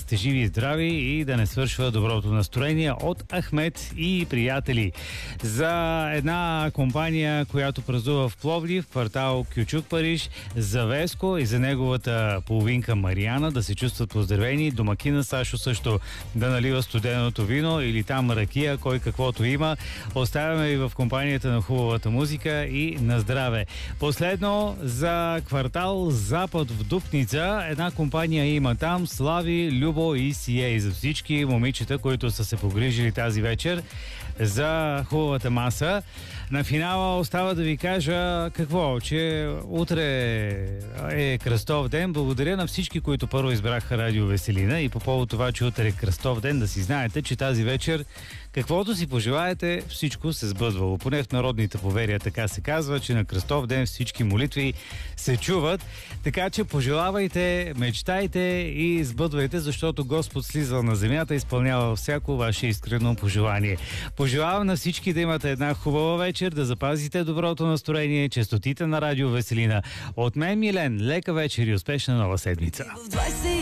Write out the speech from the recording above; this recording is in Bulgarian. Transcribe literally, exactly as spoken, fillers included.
сте живи и здрави и да не свършва доброто настроение от Ахмед и приятели. За една компания, която празнува в Пловдив, квартал Кючук, Париж, за Веско и за неговата половинка Мариана да се чувстват поздравени. Домакина Сашо също да налива студеното вино или там ракия, кой каквото има. Оставяме и в компанията на хубавата музика и на здраве. Последно за квартал Запад в Дупница. Една компания има там. Слави, Любо и Сией. За всички момичета, които са се погрижили тази вечер за хубавата маса. На финала остава да ви кажа какво, че утре е Кръстов ден. Благодаря на всички, които първо избраха Радио Веселина и по повод това, че утре е Кръстов ден, да си знаете, че тази вечер каквото си пожелаете, всичко се сбъдвало. Поне в народните поверия така се казва, че на Кръстов ден всички молитви се чуват. Така че пожелавайте, мечтайте и сбъдвайте, защото Господ слизал на земята и изпълнява всяко ваше искрено пожелание. Пожелавам на всички да имате една хубава вечер, да запазите доброто настроение, честотите на Радио Веселина. От мен Милен, лека вечер и успешна нова седмица.